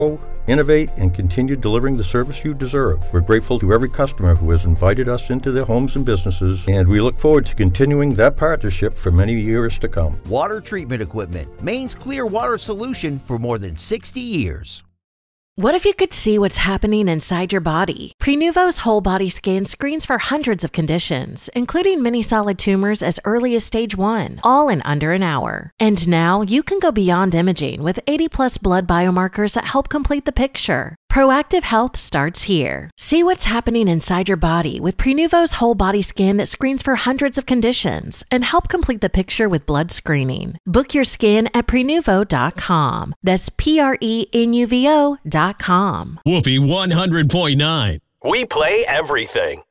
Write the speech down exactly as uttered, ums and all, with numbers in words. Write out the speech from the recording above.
innovate, and continue delivering the service you deserve. We're grateful to every customer who has invited us into their homes and businesses, and we look forward to continuing that partnership for many years to come. Water treatment equipment, Maine's clear water solution for more than sixty years. What if you could see what's happening inside your body? Prenuvo's whole body scan screens for hundreds of conditions, including many solid tumors as early as stage one, all in under an hour. And now you can go beyond imaging with eighty plus blood biomarkers that help complete the picture. Proactive health starts here. See what's happening inside your body with Prenuvo's whole body scan that screens for hundreds of conditions and help complete the picture with blood screening. Book your scan at prenuvo dot com. That's P R E N U V O dot com. Whoopee one hundred point nine. We play everything.